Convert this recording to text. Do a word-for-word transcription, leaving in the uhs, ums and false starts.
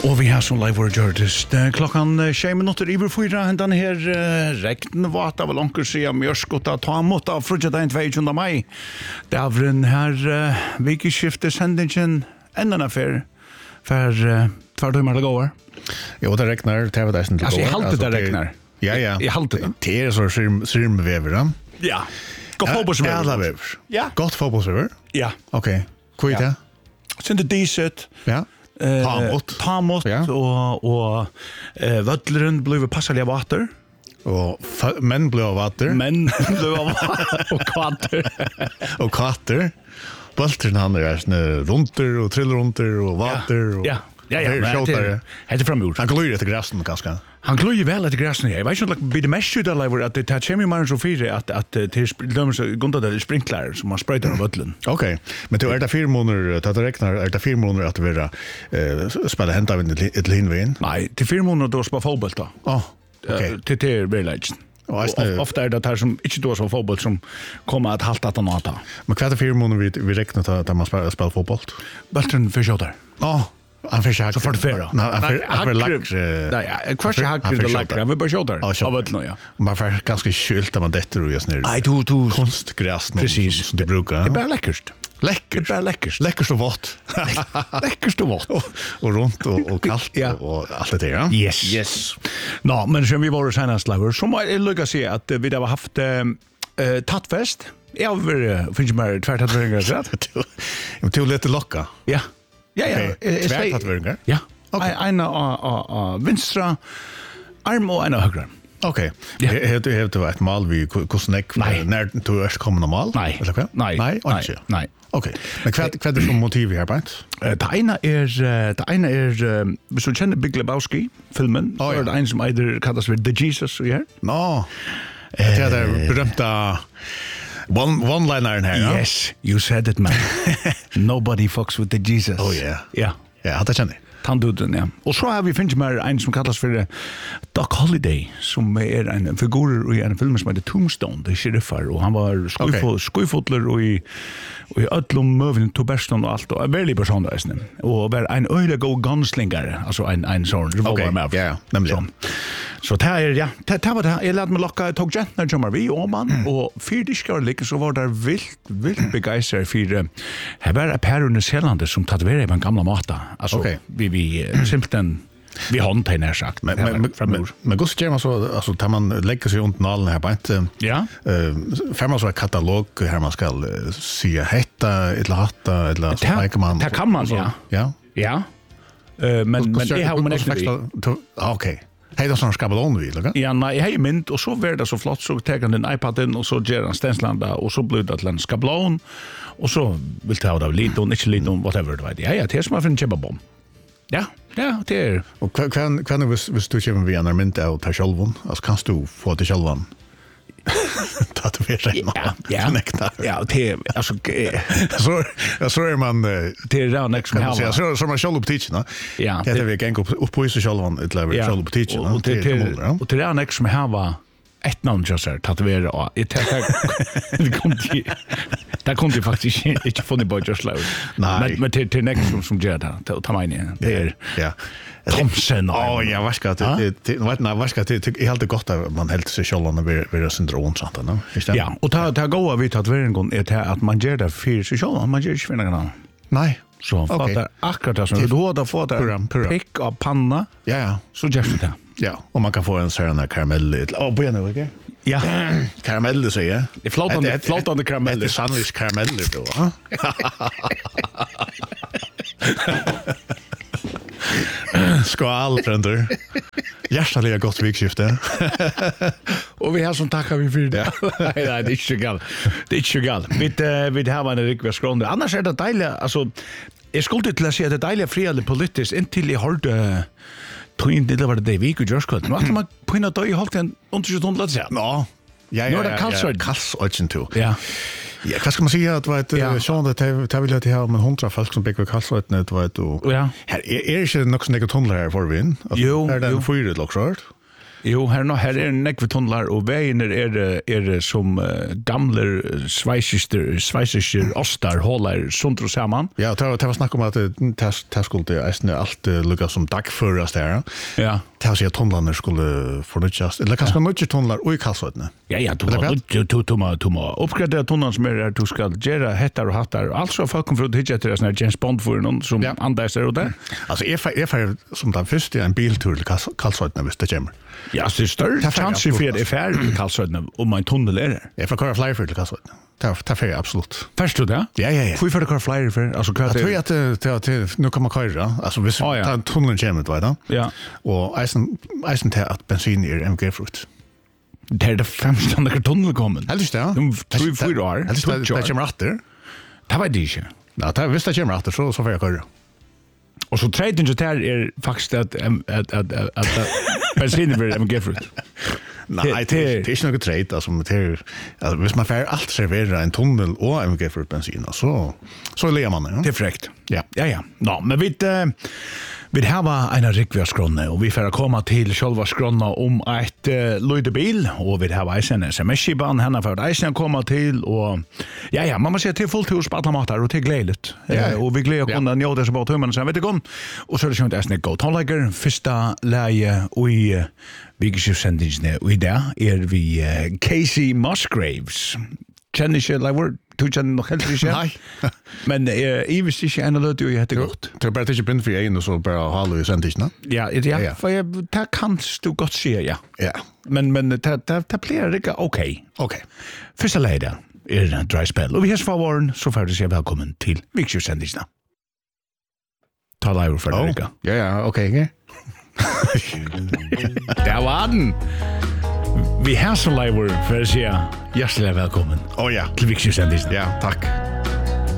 Och vi har som live word artist. Klockan tjej minuter över fyra. Den här uh, regn vart av långt sig av mjörskota ta mot av fruggedagen tjugonde maj. Det är den här uh, vikeskiftesändningen ändan affär för uh, två timmar går. Jo, det räknar till vad det är inte går. Alltså, jag halter det räknar. Ja, ja. Jag halter det. Det är så syrmväver. Ja. Gott fotbollsväver. Alla väver. Ja. Gott fotbollsväver. Ja. Okej. Kvita. Ja. Sen det diset. Ja. Uh, Tamot. Tamot ja. och och uh, vödlren blev passaliga vatter. Och män blev av vatter. Män blev av och katter. och katter. Bultern han är snö runter och trillrunter och vatter och ja. Ja, ja, ja. Det är framur. Han glöjer till gräsen ganska. Han glöjer väl till gräsen. Jag vet inte blir det mest ut eller att det tar chemi man så fyra att att till döms gunda det sprinklar som man sprayar av vattnet. Okej. Men då är det fyra månader att det räknar är det fyra månader att vara eh spela hänt av ett linvin. Nej, till fyra månader då spela fotboll då. Ja. Okej. Till till village. Och ofta är det här som inte då som fotboll som kommer att halta att nata. Men kvart fyra månader vi vi räknar att man spelar spela fotboll. Bulten för shooter. Ja. Han försöker så för det förra. Nej, han för lack. Nej, kvar så hackar det lack. Han vill bara skjuta. Av vet nu ja. Man får ganska skylt när man detter och just ner. Nej, du du konstgräs precis som det brukar. Det är bara läckert. Läckert. Det är bara läckert. Läckert och vått. Läckert och vått. Och runt och, och kallt ja. och allt det där. Yes. Yes. Nå, men som vi var senast lager så må jag lycka se att vi har haft eh tattfest. Jag vill finns mer tvärt att ringa så att. Jag tog lite locka. Ja. Ja, ja. Tvärt att ringa. Ja. Okej. En a vänstra arm och en högra. Okej. Det det det var ett mål vi kosnek när du är kommer mål. Nej. Nej. Nej, nej. Nej. Okej. Men kvad kvad är som motiv här på? Det ena är det ena är så känner Big Lebowski filmen. Oh, ja. Det en som either kallas för The Jesus så här. Nå. Det är berömda one one liner här. Ja? Yes, you said it man. Nobody fucks with the Jesus. Oh yeah. Ja. Ja, det känner jag. Tanduden, ja. Och så har vi finns mer en som kallas för Doc Holliday som är en figur i en film som heter Tombstone, det är sheriffar och han var skojfull, skojfotler och i och i ödlom mövlen Toberston och allt och en väldigt person där sen och var en öjlig god gunslinger, alltså en en sån revolver med. Ja, nämligen. Så det här är, ja, det här var det. Jag lärde mig locka, jag tog gentner som var vi och man, och fyrdiskar liksom så var det vilt, vilt begeistrad för, här var det Per under Själande som tatuerade på en gamla mata. Alltså, okay. vi, vi simpelthen, vi har inte här sagt. Men, men, men, men gud så så, alltså, tar man lägger sig runt nalen här på inte, ja. Uh, får man så en katalog här man ska uh, säga hetta, eller hatta, eller så här kan man. Det kan man, ja. Ja. Ja. Uh, men, men det har man inte. Okej. Hej då sån skabelon vi, eller? Ja, nej, hej mint och så var det så flott så tar han den iPaden och så ger han stenslanda och så blir det till en skabelon och så vill ta det av lite och inte lite om whatever det var. Ja, ja, det är som att finna chippa bom. Ja, ja, det är. Och kan kan du visst du kommer vi när mint av ta självon. Alltså kan du få det självan. Tatuera. Ja, ja. Ja, det alltså så så är man det är redan next med här. Så så man själv på teachen. Ja. Det är vi kan gå upp på så självan ett level själv på teachen. Och det och det är next med här var ett namn just där tatuera och det det kom till där kom det faktiskt inte från det bara just loud. Men men till till next som som gör det ta mig ner. Det är ja. Thompson. Åh, ja, vad ska det det vet inte vad ska det är helt gott att man helt sig själv när vi vi syndrom sånt då. Ja, och ta ta gå vi tatuera gång är det att man gör det för sig själv, man gör inte för någon annan. Nej. Så fattar akkurat det som du har då fått det. Pick av panna. Ja, ja. Så gör det. Ja, och man kan få en sån här karamell. Åh, på nu, okej? Ja. Karamell så ja. Det flottande flottande karamell. Det är sandwich karamell då, va? Skål, fränder. Hjärtaliga gott vikskifte. Och vi har som tackar vi för det. Nej, nej, det är inte så galt. Det är inte så galt. Vi vi har en riktig skrånde. Annars är det dejligt, alltså jag skulle till att säga att det är dejligt fredligt politiskt intill jag hörde Twin det var det vi kunde just kort. Nu att man på en dag i halt en undersökning låt säga. Ja. Ja, ja. Nu är det kallt kallt och inte. Ja. Ja, vad ska man säga att vad det Sean det det vill jag ha med hundra folk som bygger kallt det var det. Ja. Här är det inte något sån där tunnlar här för vin. Jo, är det en fyra lockshort? Jo, här nå här är en nekve tunnlar och vägen är är, är som uh, gamla schweizister schweiziska ostar håller sånt och samman. Ja, det var snack om att det det skulle ästne allt lukka som dagföras där. Ja. Det har sig att tunnlarna skulle förnyas eller kanske mycket tunnlar och i Kalsøytne. Ja, ja, du har du toma toma uppgradera tunnlarna som är du ska göra hettar och hattar. Alltså folk kommer för att hitta till såna James Bond för någon som ja. Andas där och där. Alltså är är är som den första en biltur till Kalsøytne visst det kommer. Ja, så större chans för det är färd Kalsøytne om man tunnel är där. Jag får köra flyg för till Kalsøytne. Det tar för absolut. Först du det? Ja, ja, ja. Får för köra flyg för alltså jag tror att det till nu kan man köra. Alltså hvis oh, ja. ta tunneln kommer vet du. Ja. Och eisen eisen till att bensin är M G-frukt. Det är det främsta när tunneln kommer. Helt det. De tror fyra år. Helt det kommer åter. Det var det inte. Ja, det visst det kommer åter så så får jag köra. Och så tredje inte där är faktiskt att att att att bensin blir M G-frukt. Nej, det är inte något trade alltså med det alltså hvis man får allt servera en tunnel och M G för bensin så så ler man ja. Det är fräckt. Ja. Ja ja. Nå, men vi uh, vi har var en riktig skrona och vi får komma till själva skrona om ett uh, Lloydebil och vi har en S M S-ban henne för att sen komma till och ja ja, man måste säga till fullt hus på alla matar och till glädligt. Ja, uh, och vi glädjer kunna ja. Njuta så på tummen så vet du kom. Och så är det ju inte ens gott. Han lägger första läge och i Vigeskiftsendingen och i det är vi uh, Casey Musgraves. Känner inte like word du känner nog helt inte. Nej. Men i visst inte en löt ju jättegott. Det är bara inte bind för en och så bara hålla i sendingen. Ja, ja, ja. För jag det kan du gott se ja. Ja. Men men det det det blir det okej. Okej. Första läge är en dry spell. Och vi har svarvarn så får du säga välkommen till Vigeskiftsendingen. Ta live för det. Ja, ja, okej. Det var den. Vi har så live för att säga hjärtligt välkommen. Åh ja. Till Vigeskiftsendingen. Ja, tack.